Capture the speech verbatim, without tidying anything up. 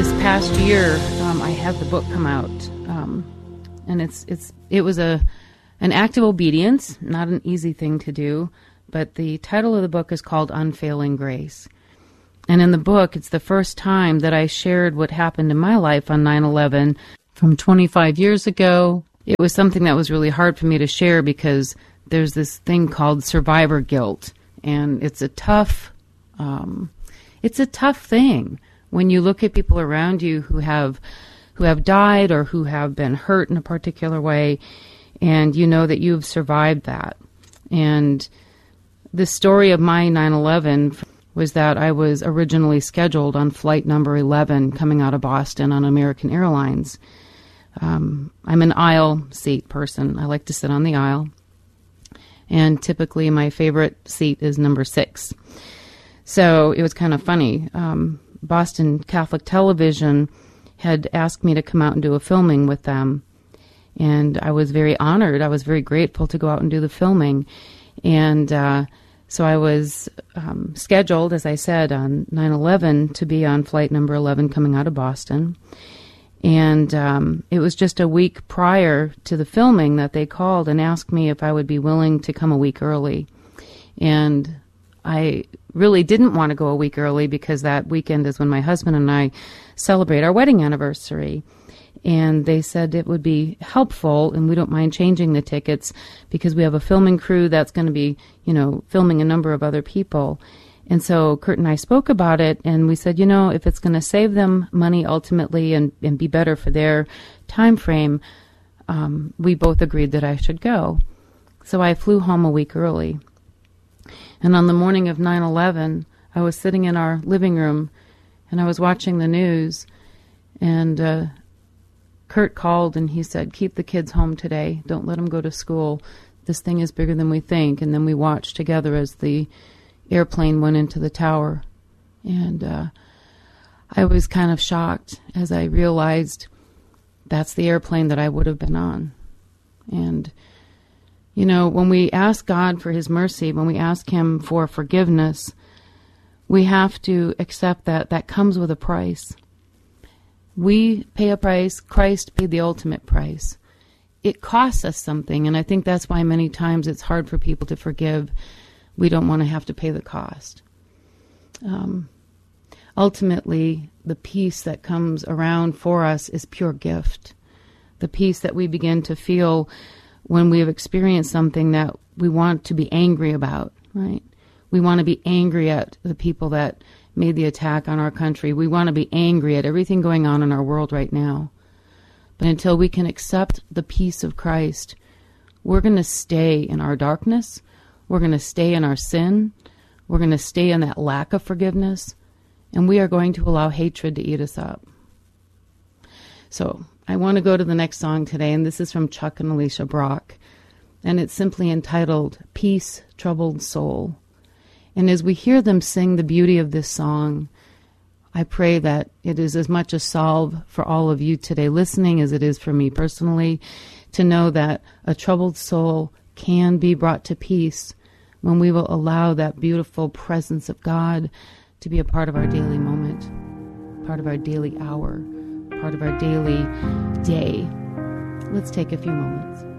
this past year, um, I had the book come out, um, and it's it's it was a an act of obedience, not an easy thing to do. But the title of the book is called Unfailing Grace, and in the book, it's the first time that I shared what happened in my life on nine eleven from twenty-five years ago. It was something that was really hard for me to share because there's this thing called survivor guilt, and it's a tough, um, it's a tough thing. When you look at people around you who have who have died or who have been hurt in a particular way, and you know that you've survived that. And the story of my nine eleven was that I was originally scheduled on flight number eleven coming out of Boston on American Airlines. Um, I'm an aisle seat person. I like to sit on the aisle. And typically my favorite seat is number six. So it was kind of funny. Um, Boston Catholic Television had asked me to come out and do a filming with them. And I was very honored. I was very grateful to go out and do the filming. And uh, so I was um, scheduled, as I said, on nine eleven to be on flight number eleven coming out of Boston. And um, it was just a week prior to the filming that they called and asked me if I would be willing to come a week early. And I really didn't want to go a week early because that weekend is when my husband and I celebrate our wedding anniversary. And they said it would be helpful, and we don't mind changing the tickets because we have a filming crew that's going to be, you know, filming a number of other people. And so Kurt and I spoke about it, and we said, you know, if it's going to save them money ultimately and, and be better for their time frame, um, we both agreed that I should go. So I flew home a week early. And on the morning of nine eleven, I was sitting in our living room, and I was watching the news, and uh, Kurt called, and he said, keep the kids home today. Don't let them go to school. This thing is bigger than we think. And then we watched together as the airplane went into the tower. And uh, I was kind of shocked as I realized that's the airplane that I would have been on. And you know, when we ask God for his mercy, when we ask him for forgiveness, we have to accept that that comes with a price. We pay a price. Christ paid the ultimate price. It costs us something, and I think that's why many times it's hard for people to forgive. We don't want to have to pay the cost. Um, ultimately, the peace that comes around for us is pure gift. The peace that we begin to feel when we have experienced something that we want to be angry about, right? We want to be angry at the people that made the attack on our country. We want to be angry at everything going on in our world right now. But until we can accept the peace of Christ, we're going to stay in our darkness. We're going to stay in our sin. We're going to stay in that lack of forgiveness. And we are going to allow hatred to eat us up. So I want to go to the next song today, and this is from Chuck and Alicia Brock, and it's simply entitled, Peace, Troubled Soul. And as we hear them sing the beauty of this song, I pray that it is as much a salve for all of you today listening as it is for me personally, to know that a troubled soul can be brought to peace when we will allow that beautiful presence of God to be a part of our daily moment, part of our daily hour, part of our daily day. Let's take a few moments.